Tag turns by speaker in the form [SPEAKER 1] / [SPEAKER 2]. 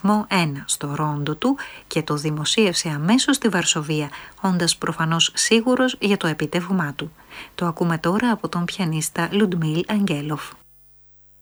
[SPEAKER 1] αριθμό 1 στο ρόντο του και το δημοσίευσε αμέσως στη Βαρσοβία, όντας προφανώς σίγουρος για το επίτευγμά του. Το ακούμε τώρα από τον πιανίστα Λουντμίλ Αγγέλοφ.